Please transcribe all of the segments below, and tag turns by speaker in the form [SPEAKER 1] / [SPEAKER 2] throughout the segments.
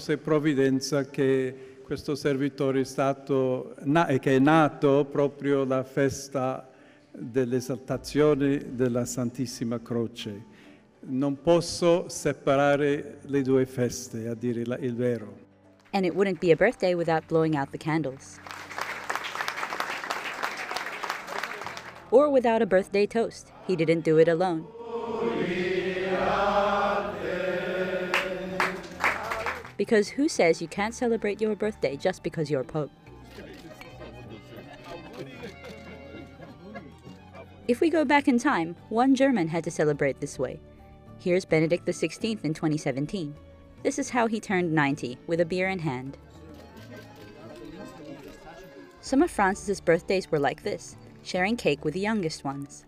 [SPEAKER 1] fosse provvidenza che questo servitore che è nato proprio la festa dell'esaltazione della Santissima Croce. Non posso separare le due feste, a dire il vero.
[SPEAKER 2] And it wouldn't be a birthday without blowing out the candles. Or without a birthday toast. He didn't do it alone. Because who says you can't celebrate your birthday just because you're Pope? If we go back in time, one German had to celebrate this way. Here's Benedict XVI in 2017. This is how he turned 90, with a beer in hand. Some of Francis's birthdays were like this, sharing cake with the youngest ones.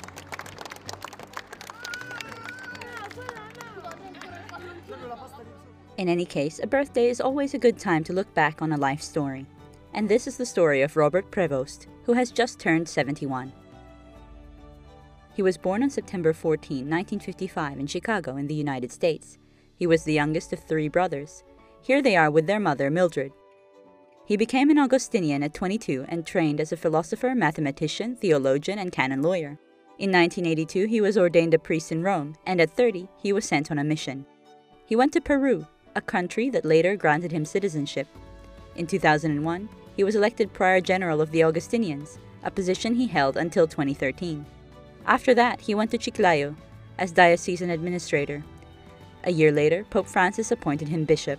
[SPEAKER 2] In any case, a birthday is always a good time to look back on a life story. And this is the story of Robert Prevost, who has just turned 71. He was born on September 14, 1955 in Chicago in the United States. He was the youngest of 3 brothers. Here they are with their mother, Mildred. He became an Augustinian at 22 and trained as a philosopher, mathematician, theologian, and canon lawyer. In 1982, he was ordained a priest in Rome, and at 30, he was sent on a mission. He went to Peru, a country that later granted him citizenship. In 2001, he was elected Prior General of the Augustinians, a position he held until 2013. After that, he went to Chiclayo as diocesan administrator. A year later, Pope Francis appointed him bishop.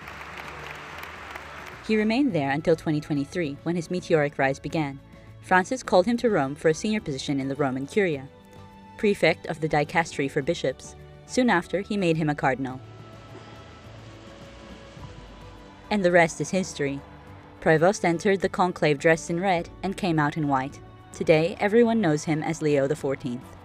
[SPEAKER 2] He remained there until 2023, when his meteoric rise began. Francis called him to Rome for a senior position in the Roman Curia, prefect of the dicastery for bishops. Soon after, he made him a cardinal. And the rest is history. Prevost entered the conclave dressed in red and came out in white. Today, everyone knows him as Leo XIV.